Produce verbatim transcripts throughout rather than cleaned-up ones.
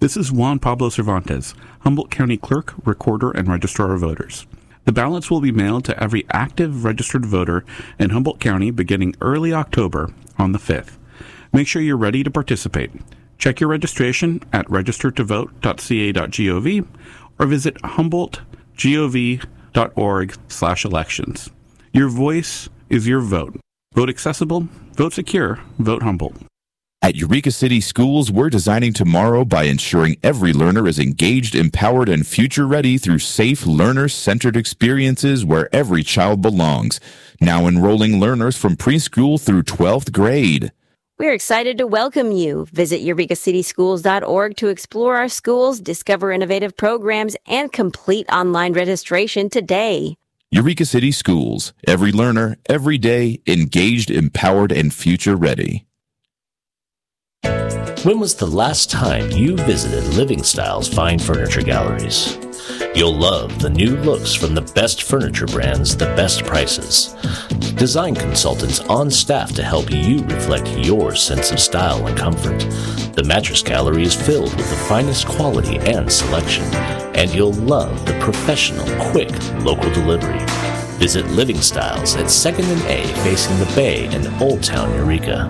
This is Juan Pablo Cervantes, Humboldt County Clerk, Recorder, and Registrar of Voters. The ballots will be mailed to every active registered voter in Humboldt County beginning early October on the fifth. Make sure you're ready to participate. Check your registration at register to vote dot c a dot gov or visit humboldt gov dot org slash elections. Your voice is your vote. Vote accessible, vote secure, vote Humboldt. At Eureka City Schools, we're designing tomorrow by ensuring every learner is engaged, empowered, and future-ready through safe, learner-centered experiences where every child belongs. Now enrolling learners from preschool through twelfth grade. We're excited to welcome you. Visit eureka city schools dot org to explore our schools, discover innovative programs, and complete online registration today. Eureka City Schools. Every learner, every day, engaged, empowered, and future-ready. When was the last time you visited Living Styles Fine Furniture Galleries? You'll love the new looks from the best furniture brands, the best prices. Design consultants on staff to help you reflect your sense of style and comfort. The Mattress Gallery is filled with the finest quality and selection, and you'll love the professional, quick, local delivery. Visit Living Styles at second and A facing the Bay in Old Town, Eureka.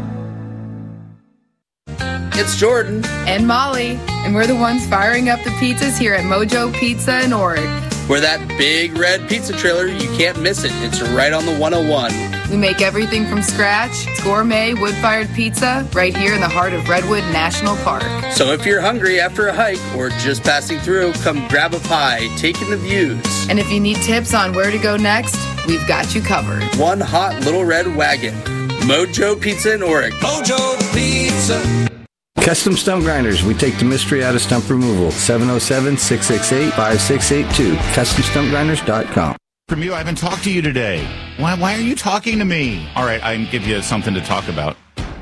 It's Jordan. And Molly. And we're the ones firing up the pizzas here at Mojo Pizza in Org. We're that big red pizza trailer, you can't miss it. It's right on the one oh one. We make everything from scratch. It's gourmet, wood-fired pizza right here in the heart of Redwood National Park. So if you're hungry after a hike or just passing through, come grab a pie, take in the views. And if you need tips on where to go next, we've got you covered. One hot little red wagon. Mojo Pizza in Org. Mojo Pizza. Custom Stump Grinders. We take the mystery out of stump removal. seven oh seven, six six eight, five six eight two. custom stump grinders dot com. From you, I haven't talked to you today. Why, why are you talking to me? All right, I can give you something to talk about.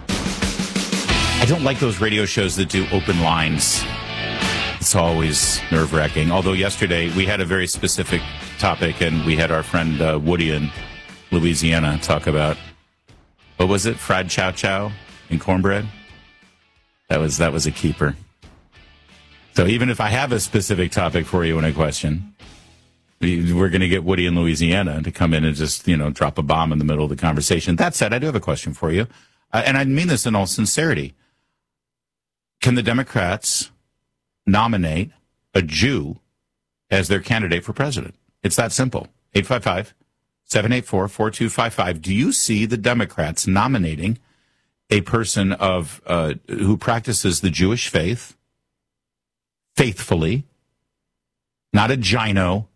I don't like those radio shows that do open lines. It's always nerve-wracking. Although yesterday we had a very specific topic, and we had our friend uh, Woody in Louisiana talk about, what was it, fried chow chow and cornbread? That was that was a keeper. So even if I have a specific topic for you in a question, we're going to get Woody in Louisiana to come in and just, you know, drop a bomb in the middle of the conversation. That said, I do have a question for you. Uh, and I mean this in all sincerity. Can the Democrats nominate a Jew as their candidate for president? It's that simple. eight five five, seven eight four, four two five five. Do you see the Democrats nominating a person of uh, who practices the Jewish faith faithfully, not a gino,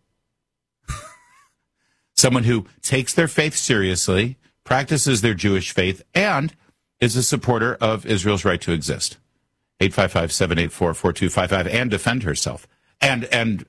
someone who takes their faith seriously, practices their Jewish faith, and is a supporter of Israel's right to exist? eight five five, seven eight four, four two five five, and defend herself, and and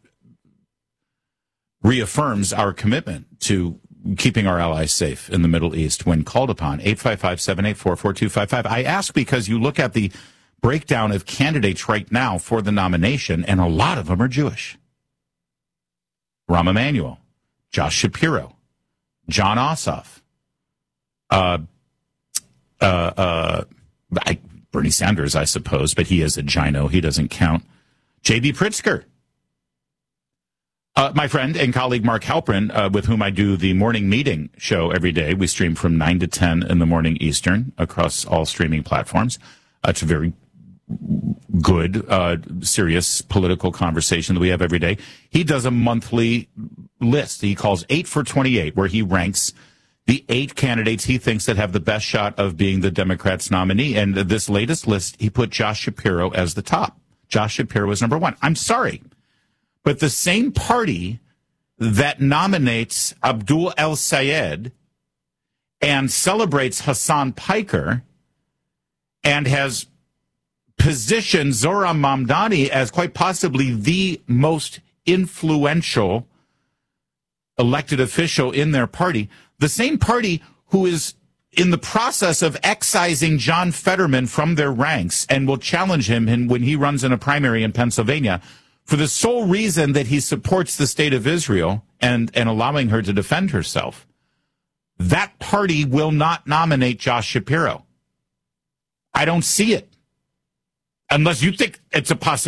reaffirms our commitment to keeping our allies safe in the Middle East when called upon. eight five five, seven eight four, four two five five. I ask because you look at the breakdown of candidates right now for the nomination, and a lot of them are Jewish. Rahm Emanuel, Josh Shapiro, John Ossoff, uh, uh, uh, I, Bernie Sanders, I suppose, but he is a gino. He doesn't count. J B. Pritzker. Uh, my friend and colleague Mark Halperin, uh, with whom I do the morning meeting show every day. We stream from nine to ten in the morning Eastern across all streaming platforms. Uh, it's a very good, uh, serious political conversation that we have every day. He does a monthly list. He calls eight for twenty-eight, where he ranks the eight candidates he thinks that have the best shot of being the Democrats' nominee. And this latest list, he put Josh Shapiro as the top. Josh Shapiro was number one. I'm sorry, but the same party that nominates Abdul El-Sayed and celebrates Hassan Piker and has positioned Zohran Mamdani as quite possibly the most influential elected official in their party, the same party who is in the process of excising John Fetterman from their ranks and will challenge him in, when he runs in a primary in Pennsylvania, for the sole reason that he supports the state of Israel and, and allowing her to defend herself. That party will not nominate Josh Shapiro. I don't see it. Unless you think it's a possibility.